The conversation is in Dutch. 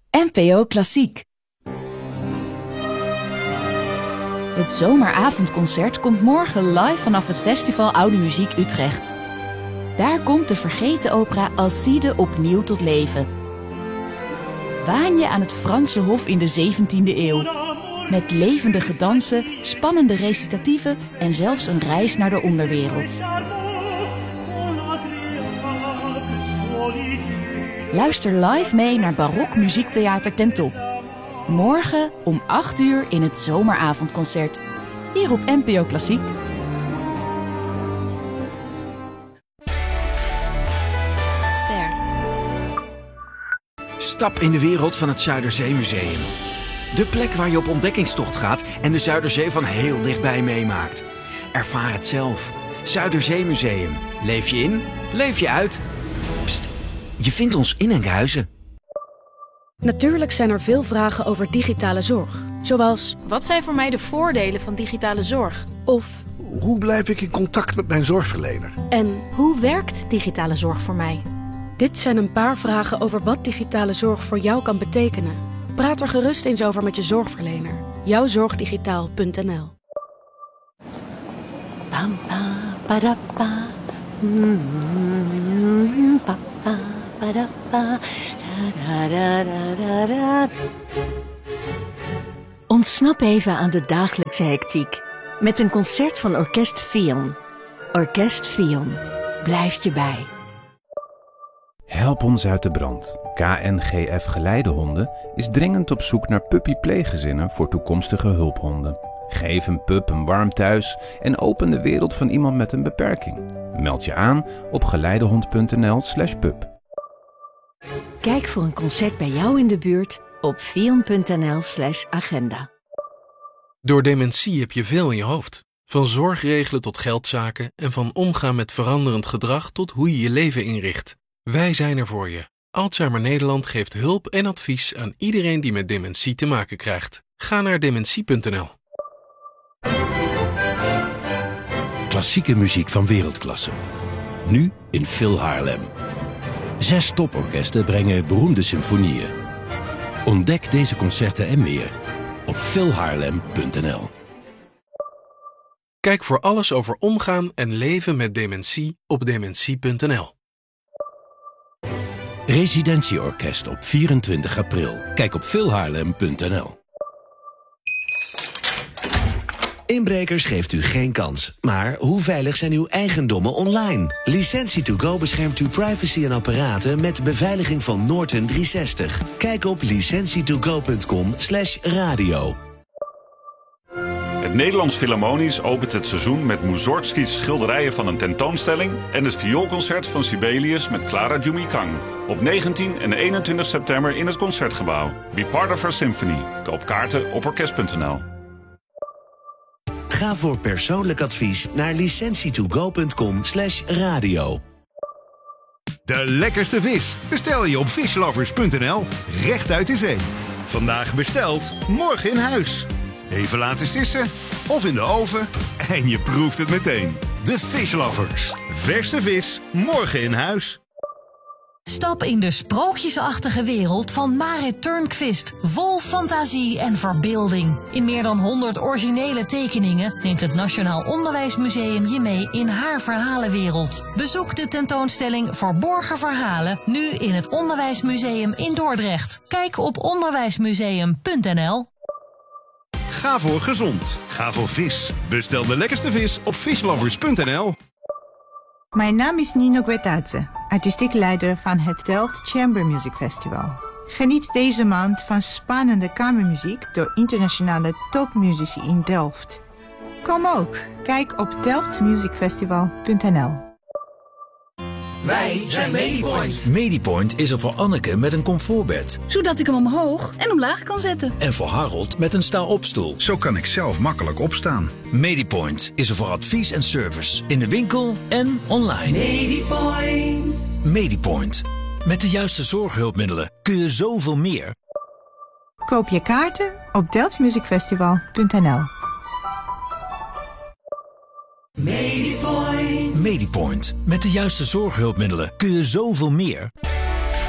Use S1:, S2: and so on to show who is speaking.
S1: NPO Klassiek. Het zomeravondconcert komt morgen live vanaf het Festival Oude Muziek Utrecht. Daar komt de vergeten opera Alcide opnieuw tot leven. Waan je aan het Franse hof in de 17e eeuw. Met levendige dansen, spannende recitatieven en zelfs een reis naar de onderwereld. Luister live mee naar Barok Muziektheater ten Top. Morgen om 8 uur in het zomeravondconcert. Hier op NPO Klassiek.
S2: Ster.
S3: Stap in de wereld van het Zuiderzeemuseum. De plek waar je op ontdekkingstocht gaat en de Zuiderzee van heel dichtbij meemaakt. Ervaar het zelf. Zuiderzeemuseum. Leef je in, leef je uit. Pst, je vindt ons in Enkhuizen.
S4: Natuurlijk zijn er veel vragen over digitale zorg. Zoals,
S2: Wat zijn voor mij de voordelen van digitale zorg?
S4: of,
S5: Hoe blijf ik in contact met mijn zorgverlener?
S4: en
S2: Hoe werkt digitale zorg voor mij?
S4: dit zijn een paar vragen over wat digitale zorg voor jou kan betekenen. Praat er gerust eens over met je zorgverlener. Jouwzorgdigitaal.nl.
S6: Pam pa para pa. Pa pa para pa. Da da da da da. Ontsnap even aan de dagelijkse hectiek met een concert van Orkest Fion. Orkest Fion blijft je bij.
S7: Help ons uit de brand. KNGF Geleidehonden is dringend op zoek naar puppy-pleeggezinnen voor toekomstige hulphonden. Geef een pup een warm thuis en open de wereld van iemand met een beperking. Meld je aan op geleidehond.nl/pup.
S6: Kijk voor een concert bij jou in de buurt op fion.nl/agenda.
S8: Door dementie heb je veel in je hoofd. Van zorgregelen tot geldzaken en van omgaan met veranderend gedrag tot hoe je je leven inricht. Wij zijn er voor je. Alzheimer Nederland geeft hulp en advies aan iedereen die met dementie te maken krijgt. Ga naar dementie.nl.
S9: Klassieke muziek van wereldklasse. Nu in Phil Haarlem. 6 toporkesten brengen beroemde symfonieën. Ontdek deze concerten en meer op philhaarlem.nl.
S8: Kijk voor alles over omgaan en leven met dementie op dementie.nl.
S9: Residentieorkest op 24 april. Kijk op philhaarlem.nl.
S10: Inbrekers geeft u geen kans. Maar hoe veilig zijn uw eigendommen online? Licentie2Go beschermt uw privacy en apparaten met de beveiliging van Norton 360. Kijk op licentie2go.com/radio.
S11: Het Nederlands Philharmonisch opent het seizoen met Mussorgskis schilderijen van een tentoonstelling en het vioolconcert van Sibelius met Clara Jumikang. Op 19 en 21 september in het Concertgebouw. Be part of our symphony. Koop kaarten op orkest.nl.
S10: Ga voor persoonlijk advies naar licentie2go.com/radio.
S12: De lekkerste vis bestel je op fishlovers.nl, recht uit de zee. Vandaag besteld, morgen in huis. Even laten sissen of in de oven en je proeft het meteen. De Fishlovers. Verse vis, morgen in huis.
S13: Stap in de sprookjesachtige wereld van Marit Turnquist. Vol fantasie en verbeelding. In meer dan 100 originele tekeningen neemt het Nationaal Onderwijsmuseum je mee in haar verhalenwereld. Bezoek de tentoonstelling Verborgen Verhalen nu in het Onderwijsmuseum in Dordrecht. Kijk op onderwijsmuseum.nl.
S12: Ga voor gezond. Ga voor vis. Bestel de lekkerste vis op fishlovers.nl.
S14: Mijn naam is Nino Guetadze, artistiek leider van het Delft Chamber Music Festival. Geniet deze maand van spannende kamermuziek door internationale topmuzici in Delft. Kom ook, kijk op delftmusicfestival.nl.
S15: Wij zijn Medipoint. Medipoint is er voor Anneke met een comfortbed.
S16: Zodat ik hem omhoog en omlaag kan zetten.
S15: En voor Harold met een sta-opstoel.
S17: Zo kan ik zelf makkelijk opstaan.
S15: Medipoint is er voor advies en service. In de winkel en online.
S16: Medipoint.
S15: Medipoint. Met de juiste zorghulpmiddelen kun je zoveel meer.
S14: Koop je kaarten op delftmusicfestival.nl.
S15: Medipoint. Met de juiste zorghulpmiddelen kun je zoveel meer.